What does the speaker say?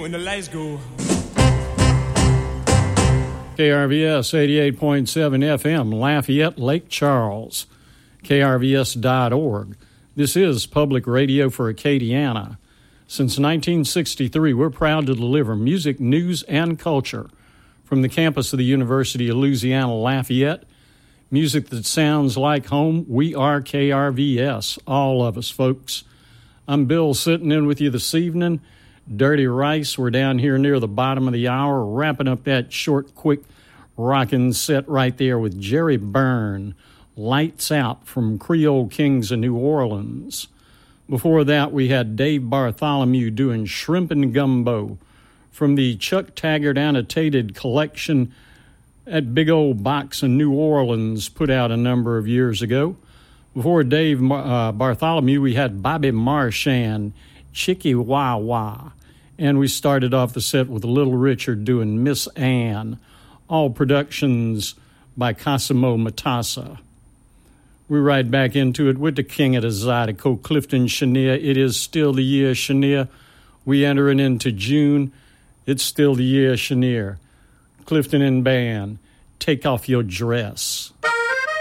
when the lights go. KRVS 88.7 FM, Lafayette, Lake Charles, krvs.org. This is Public Radio for Acadiana. Since 1963, we're proud to deliver music, news, and culture from the campus of the University of Louisiana, Lafayette. Music that sounds like home. We are KRVS, all of us, folks. I'm Bill, sitting in with you this evening. Dirty Rice, we're down here near the bottom of the hour, wrapping up that short, quick, rockin' set right there with Jerry Byrne, Lights Out from Creole Kings of New Orleans. Before that, we had Dave Bartholomew doing Shrimp and Gumbo from the Chuck Taggart annotated collection that big old box in New Orleans put out a number of years ago. Before Dave Bartholomew, we had Bobby Marchand, Chicky Wah Wah. And we started off the set with Little Richard doing Miss Anne, all productions by Cosimo Matassa. We ride back into it with the king of the Zydeco, Clifton Chenier. It is still the year Chenier. We entering into June. It's still the year Chenier. Clifton and band, Take Off Your Dress.